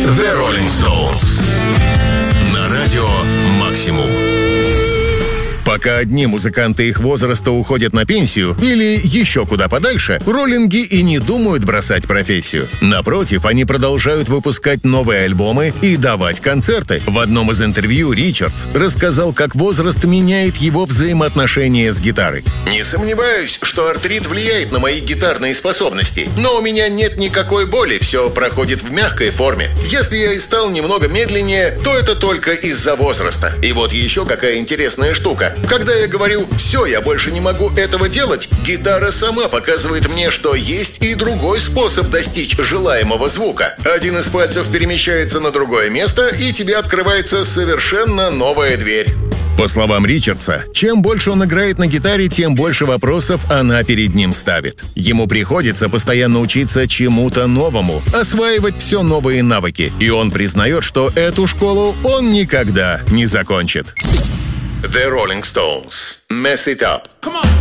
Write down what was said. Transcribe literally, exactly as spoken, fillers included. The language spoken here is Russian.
The Rolling Stones. На радио «Максимум». Пока одни музыканты их возраста уходят на пенсию или еще куда подальше, роллинги и не думают бросать профессию. Напротив, они продолжают выпускать новые альбомы и давать концерты. В одном из интервью Ричардс рассказал, как возраст меняет его взаимоотношения с гитарой. «Не сомневаюсь, что артрит влияет на мои гитарные способности, но у меня нет никакой боли, все проходит в мягкой форме. Если я и стал немного медленнее, то это только из-за возраста. И вот еще какая интересная штука. Когда я говорю «все, я больше не могу этого делать», гитара сама показывает мне, что есть и другой способ достичь желаемого звука. Один из пальцев перемещается на другое место, и тебе открывается совершенно новая дверь». По словам Ричардса, чем больше он играет на гитаре, тем больше вопросов она перед ним ставит. Ему приходится постоянно учиться чему-то новому, осваивать все новые навыки, и он признает, что эту школу он никогда не закончит. The Rolling Stones. Mess It Up. Come on.